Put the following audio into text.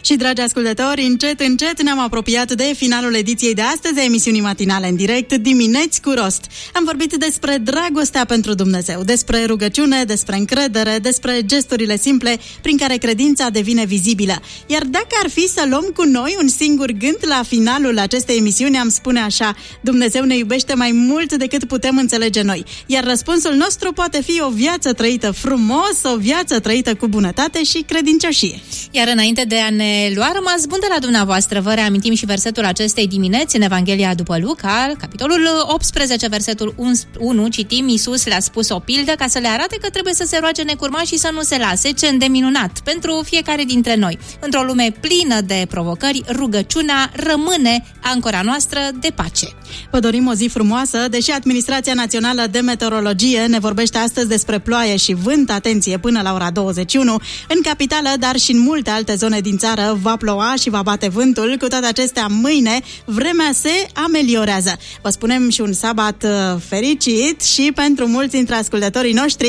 Și, dragi ascultători, încet ne-am apropiat de finalul ediției de astăzi a emisiunii matinale în direct, Dimineți cu Rost. Am vorbit despre dragostea pentru Dumnezeu, despre rugăciune, despre încredere, despre gesturile simple prin care credința devine vizibilă. Iar dacă ar fi să luăm cu noi un singur gând la finalul acestei emisiuni, am spune așa: Dumnezeu ne iubește mai mult decât putem înțelege noi. Iar răspunsul nostru poate fi o viață trăită frumos, o viață trăită cu bunătate și credincioșie. Iar înainte de a ne lua rămas bun de la dumneavoastră, vă reamintim și versetul acestei dimineți în Evanghelia după Luca, capitolul 18, versetul 1, citim: Iisus le-a spus o pildă ca să le arate că trebuie să se roage necurmat și să nu se lase. Ce îndeminunat pentru fiecare dintre noi. Într-o lume plină de provocări, rugăciunea rămâne ancora noastră de pace. Vă dorim o zi frumoasă, deși Administrația Națională de Meteorologie ne vorbește astăzi despre ploaie și vânt, atenție, până la ora 21. În capitală, dar și în multe alte zone din țară va ploua și va bate vântul. Cu toate acestea, mâine vremea se ameliorează. Vă spunem și un sabat fericit și pentru mulți dintre ascultătorii noștri.